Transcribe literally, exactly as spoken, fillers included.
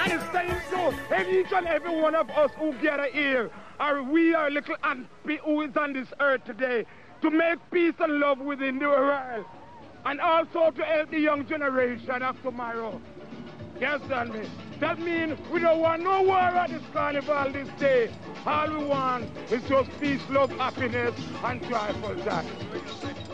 it's time to, and each and every one of us who gather here, are we are little ant who is on this earth today, to make peace and love within the world, and also to help the young generation of tomorrow. You understand me? That means we don't want no war at this carnival this day. All we want is just peace, love, happiness, and joyful joy.